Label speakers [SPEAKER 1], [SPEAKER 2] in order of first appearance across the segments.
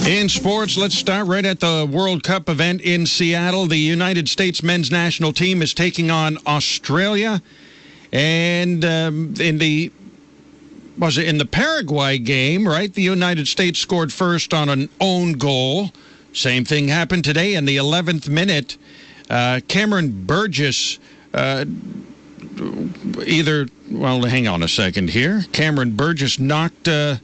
[SPEAKER 1] In sports, let's start right at the World Cup event in Seattle. The United States men's national team is taking on Australia. And in the Paraguay game, right, the United States scored first on an own goal. Same thing happened today in the 11th minute. Cameron Burgess hang on a second here. Cameron Burgess knocked the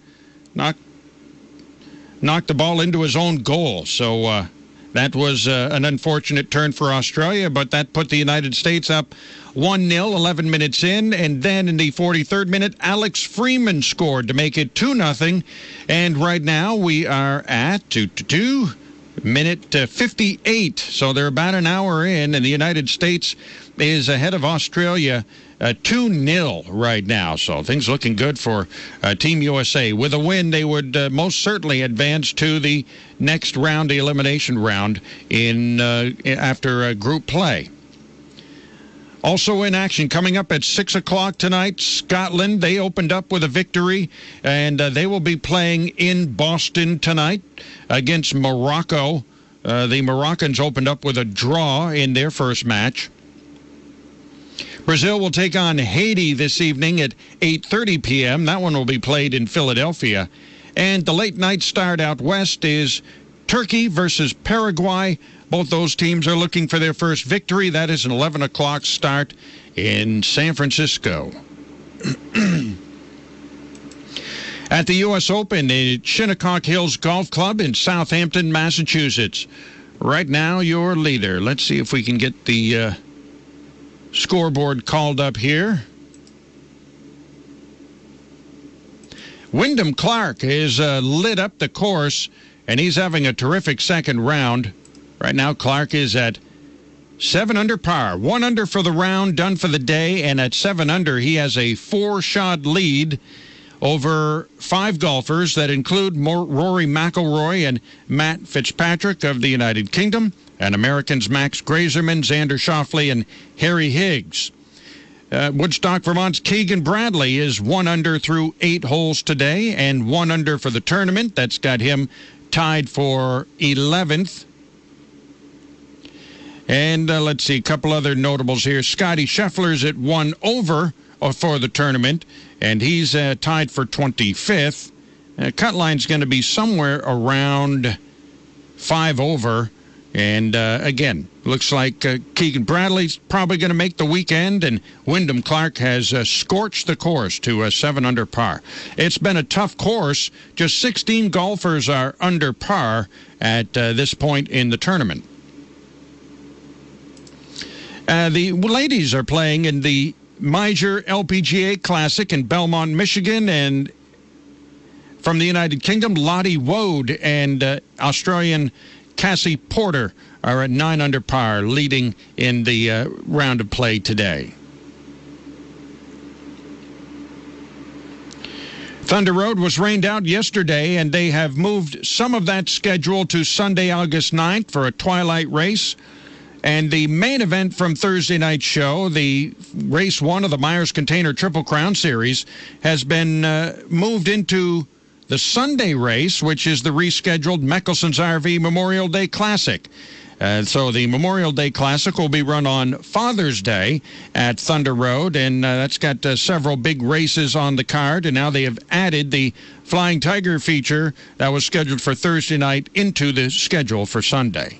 [SPEAKER 1] ball into his own goal. So that was an unfortunate turn for Australia, but that put the United States up 1-0, 11 minutes in. And then in the 43rd minute, Alex Freeman scored to make it 2-0. And right now we are at minute 58. So they're about an hour in, and the United States is ahead of Australia 2-0 right now. So things looking good for Team USA. With a win, they would most certainly advance to the next round, the elimination round, after group play. Also in action, coming up at 6 o'clock tonight, Scotland, they opened up with a victory, and they will be playing in Boston tonight against Morocco. The Moroccans opened up with a draw in their first match. Brazil will take on Haiti this evening at 8:30 p.m. That one will be played in Philadelphia. And the late night start out west is Turkey versus Paraguay. Both those teams are looking for their first victory. That is an 11 o'clock start in San Francisco. At the U.S. Open at Shinnecock Hills Golf Club in Southampton, Massachusetts. Right now, your leader. Let's see if we can get the scoreboard called up here. Wyndham Clark has lit up the course, and he's having a terrific second round. Right now, Clark is at 7 under par. 1 under for the round, done for the day, and at 7 under, he has a 4-shot lead over 5 golfers that include Rory McIlroy and Matt Fitzpatrick of the United Kingdom, and Americans Max Grazerman, Xander Schauffele, and Harry Higgs. Woodstock, Vermont's Keegan Bradley is 1 under through 8 holes today, and 1 under for the tournament. That's got him tied for 11th. And let's see, a couple other notables here. Scotty Scheffler's at 1 over for the tournament, and he's tied for 25th. Cut line's going to be somewhere around 5 over. And again, looks like Keegan Bradley's probably going to make the weekend, and Wyndham Clark has scorched the course to 7 under par. It's been a tough course. Just 16 golfers are under par at this point in the tournament. The ladies are playing in the Miser LPGA Classic in Belmont, Michigan, and from the United Kingdom, Lottie Wood and Australian Cassie Porter are at 9 under par, leading in the round of play today. Thunder Road was rained out yesterday, and they have moved some of that schedule to Sunday, August 9th for a twilight race. And the main event from Thursday night's show, the race 1 of the Myers Container Triple Crown Series, has been moved into the Sunday race, which is the rescheduled Meckelson's RV Memorial Day Classic. So the Memorial Day Classic will be run on Father's Day at Thunder Road, and that's got several big races on the card. And now they have added the Flying Tiger feature that was scheduled for Thursday night into the schedule for Sunday.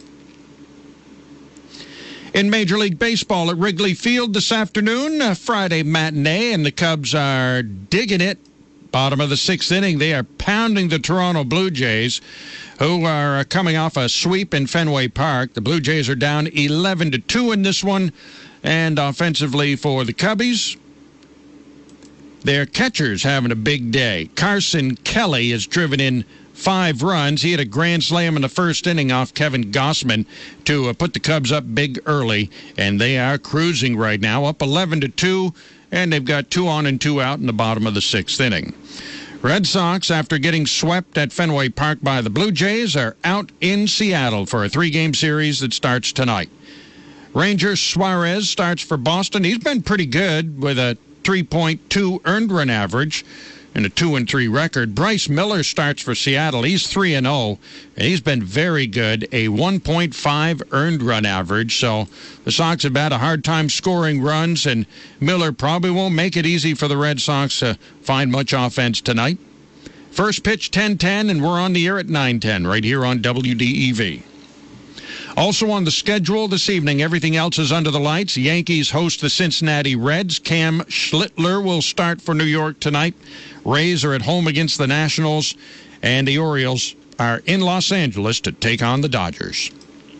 [SPEAKER 1] In Major League Baseball at Wrigley Field this afternoon, a Friday matinee, and the Cubs are digging it. Bottom of the 6th inning, they are pounding the Toronto Blue Jays, who are coming off a sweep in Fenway Park. The Blue Jays are down 11-2 in this one, and offensively for the Cubbies, their catcher's having a big day. Carson Kelly has driven in 5 runs. He had a grand slam in the first inning off Kevin Gossman to put the Cubs up big early, and they are cruising right now, up 11-2, and they've got 2 on and 2 out in the bottom of the 6th inning. Red Sox, after getting swept at Fenway Park by the Blue Jays, are out in Seattle for a 3-game series that starts tonight. Ranger Suarez starts for Boston. He's been pretty good with a 3.2 earned run average. and a 2-3 record. Bryce Miller starts for Seattle. He's 3-0, and he's been very good. A 1.5 earned run average. So the Sox have had a hard time scoring runs, and Miller probably won't make it easy for the Red Sox to find much offense tonight. First pitch 10:10, and we're on the air at 9:10 right here on WDEV. Also on the schedule this evening, everything else is under the lights. Yankees host the Cincinnati Reds. Cam Schlittler will start for New York tonight. Rays are at home against the Nationals, and the Orioles are in Los Angeles to take on the Dodgers.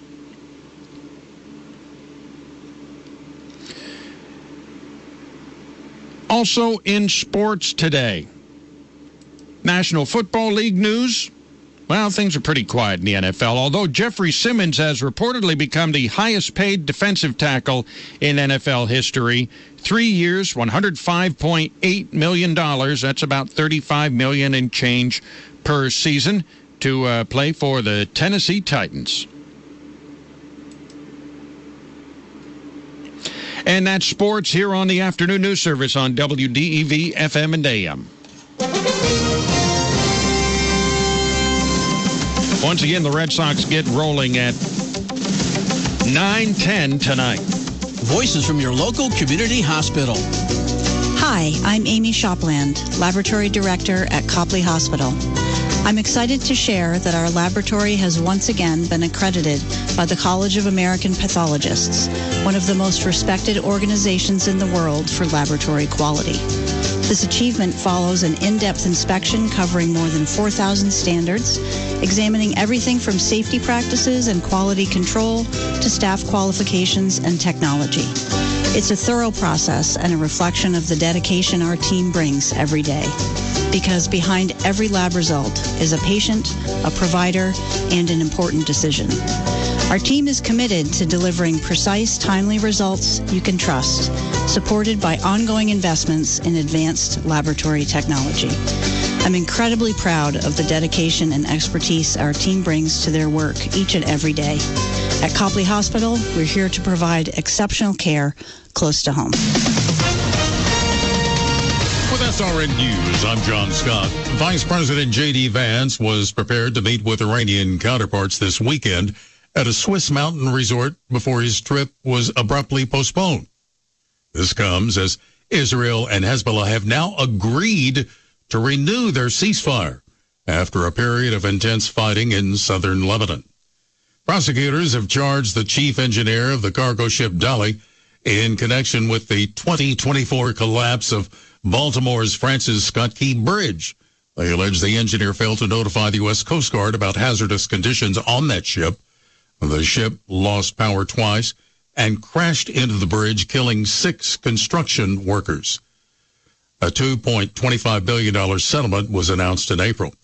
[SPEAKER 1] Also in sports today, National Football League news. Well, things are pretty quiet in the NFL, although Jeffrey Simmons has reportedly become the highest-paid defensive tackle in NFL history. 3 years, $105.8 million. That's about $35 million and change per season to play for the Tennessee Titans. And that's sports here on the afternoon news service on WDEV FM and AM. Once again, the Red Sox get rolling at 9:10 tonight.
[SPEAKER 2] Voices from your local community hospital.
[SPEAKER 3] Hi, I'm Amy Shopland, Laboratory Director at Copley Hospital. I'm excited to share that our laboratory has once again been accredited by the College of American Pathologists, one of the most respected organizations in the world for laboratory quality. This achievement follows an in-depth inspection covering more than 4,000 standards, examining everything from safety practices and quality control to staff qualifications and technology. It's a thorough process and a reflection of the dedication our team brings every day. Because behind every lab result is a patient, a provider, and an important decision. Our team is committed to delivering precise, timely results you can trust, supported by ongoing investments in advanced laboratory technology. I'm incredibly proud of the dedication and expertise our team brings to their work each and every day. At Copley Hospital, we're here to provide exceptional care close to home.
[SPEAKER 4] With SRN News, I'm John Scott. Vice President J.D. Vance was prepared to meet with Iranian counterparts this weekend at a Swiss mountain resort before his trip was abruptly postponed. This comes as Israel and Hezbollah have now agreed to renew their ceasefire after a period of intense fighting in southern Lebanon. Prosecutors have charged the chief engineer of the cargo ship Dali in connection with the 2024 collapse of Baltimore's Francis Scott Key Bridge. They allege the engineer failed to notify the U.S. Coast Guard about hazardous conditions on that ship. The ship lost power twice and crashed into the bridge, killing 6 construction workers. A $2.25 billion settlement was announced in April.